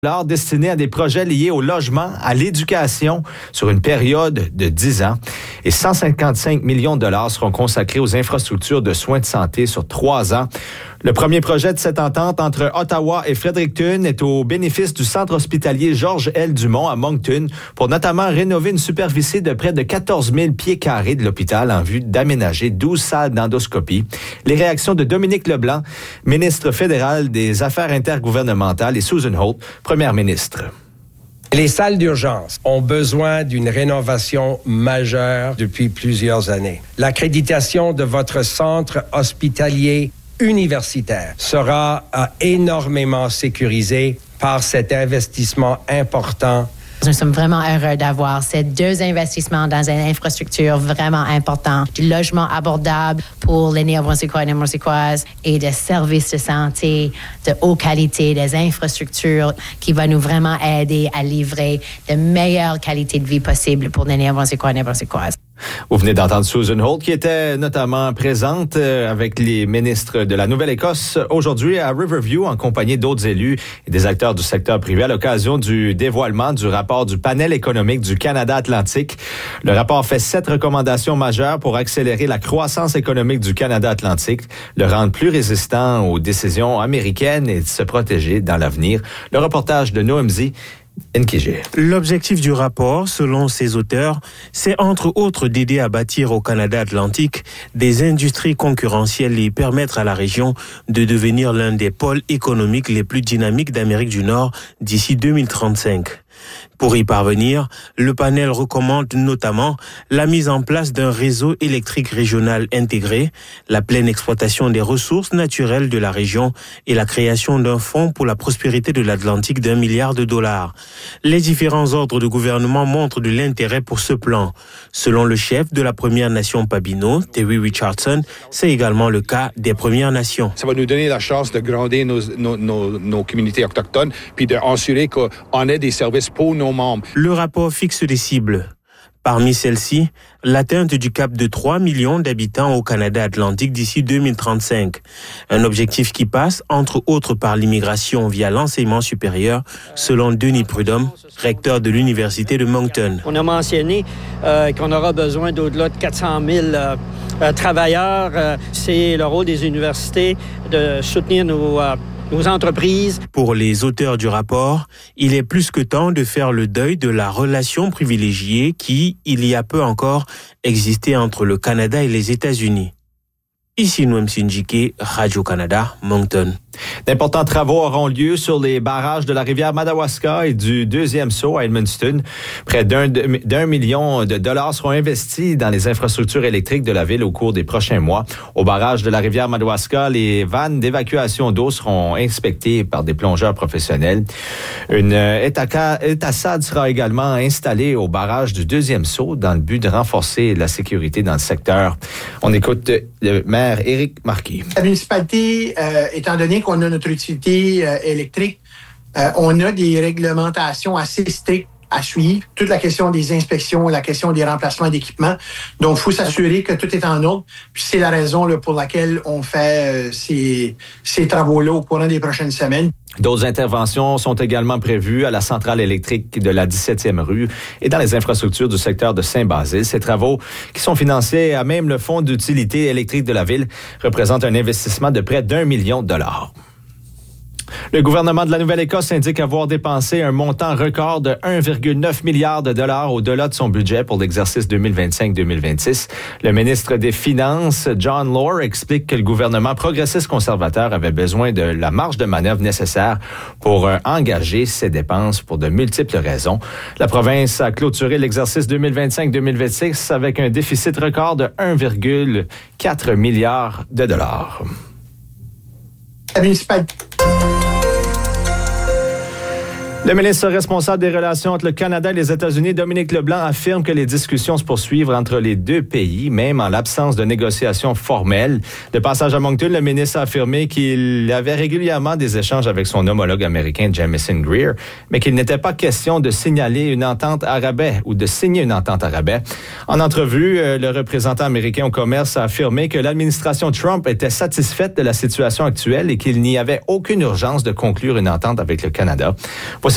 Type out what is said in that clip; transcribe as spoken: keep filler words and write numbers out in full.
dollars destinés à des projets liés au logement, à l'éducation sur une période de dix ans. Et cent cinquante-cinq millions de dollars seront consacrés aux infrastructures de soins de santé sur trois ans. Le premier projet de cette entente entre Ottawa et Fredericton est au bénéfice du centre hospitalier Georges L. Dumont à Moncton pour notamment rénover une superficie de près de quatorze mille pieds carrés de l'hôpital en vue d'aménager douze salles d'endoscopie. Les réactions de Dominique Leblanc, ministre fédéral des Affaires intergouvernementales, et Susan Holt, première ministre. Les salles d'urgence ont besoin d'une rénovation majeure depuis plusieurs années. L'accréditation de votre centre hospitalier universitaire sera euh, énormément sécurisée par cet investissement important. Nous sommes vraiment heureux d'avoir ces deux investissements dans une infrastructure vraiment importante, du logement abordable pour les Néo-Brunswickois et Néo-Brunswickoises et des services de santé de haute qualité, des infrastructures qui vont nous vraiment aider à livrer de meilleures qualités de vie possibles pour les Néo-Brunswickois et Néo-Brunswickoises. Vous venez d'entendre Susan Holt, qui était notamment présente avec les ministres de la Nouvelle-Écosse aujourd'hui à Riverview, en compagnie d'autres élus et des acteurs du secteur privé à l'occasion du dévoilement du rapport du panel économique du Canada Atlantique. Le rapport fait sept recommandations majeures pour accélérer la croissance économique du Canada Atlantique, le rendre plus résistant aux décisions américaines et de se protéger dans l'avenir. Le reportage de Noemzi Nkije. L'objectif du rapport, selon ses auteurs, c'est entre autres d'aider à bâtir au Canada Atlantique des industries concurrentielles et permettre à la région de devenir l'un des pôles économiques les plus dynamiques d'Amérique du Nord d'ici deux mille trente-cinq. Pour y parvenir, le panel recommande notamment la mise en place d'un réseau électrique régional intégré, la pleine exploitation des ressources naturelles de la région et la création d'un fonds pour la prospérité de l'Atlantique d'un milliard de dollars. Les différents ordres de gouvernement montrent de l'intérêt pour ce plan. Selon le chef de la Première Nation Pabino, Terry Richardson, c'est également le cas des Premières Nations. Ça va nous donner la chance de grandir nos, nos, nos, nos communautés autochtones puis d'assurer qu'on ait des services pour nos membres. Le rapport fixe des cibles. Parmi celles-ci, l'atteinte du cap de trois millions d'habitants au Canada Atlantique d'ici deux mille trente-cinq. Un objectif qui passe, entre autres, par l'immigration via l'enseignement supérieur, selon Denis Prudhomme, recteur de l'Université de Moncton. On a mentionné euh, qu'on aura besoin d'au-delà de quatre cent mille euh, euh, travailleurs. Euh, c'est le rôle des universités de soutenir nos... Euh, nos entreprises. Pour les auteurs du rapport, il est plus que temps de faire le deuil de la relation privilégiée qui, il y a peu encore, existait entre le Canada et les États-Unis. Ici Noemzi Njike, Radio-Canada, Moncton. D'importants travaux auront lieu sur les barrages de la rivière Madawaska et du deuxième saut à Edmundston. Près d'un, d'un million de dollars seront investis dans les infrastructures électriques de la ville au cours des prochains mois. Au barrage de la rivière Madawaska, les vannes d'évacuation d'eau seront inspectées par des plongeurs professionnels. Une étassade sera également installée au barrage du deuxième saut dans le but de renforcer la sécurité dans le secteur. On écoute le maire Éric Marquis. La municipalité, euh, étant donné qu'on a notre utilité euh, électrique, euh, on a des réglementations assez strictes à suivre. Toute la question des inspections, la question des remplacements d'équipements. Donc, il faut s'assurer que tout est en ordre. Puis c'est la raison là, pour laquelle on fait euh, ces, ces travaux-là au courant des prochaines semaines. D'autres interventions sont également prévues à la centrale électrique de la dix-septième rue et dans les infrastructures du secteur de Saint-Basile. Ces travaux, qui sont financés à même le Fonds d'utilité électrique de la ville, représentent un investissement de près d'un million de dollars. Le gouvernement de la Nouvelle-Écosse indique avoir dépensé un montant record de un virgule neuf milliard de dollars au-delà de son budget pour l'exercice deux mille vingt-cinq deux mille vingt-six. Le ministre des Finances, John Lohr, explique que le gouvernement progressiste conservateur avait besoin de la marge de manœuvre nécessaire pour euh, engager ses dépenses pour de multiples raisons. La province a clôturé l'exercice deux mille vingt-cinq deux mille vingt-six avec un déficit record de un virgule quatre milliard de dollars. La municipalité. Le ministre responsable des relations entre le Canada et les États-Unis, Dominique Leblanc, affirme que les discussions se poursuivent entre les deux pays, même en l'absence de négociations formelles. De passage à Moncton, le ministre a affirmé qu'il avait régulièrement des échanges avec son homologue américain, Jamieson Greer, mais qu'il n'était pas question de signaler une entente à rabais ou de signer une entente à rabais. En entrevue, le représentant américain au commerce a affirmé que l'administration Trump était satisfaite de la situation actuelle et qu'il n'y avait aucune urgence de conclure une entente avec le Canada. Voici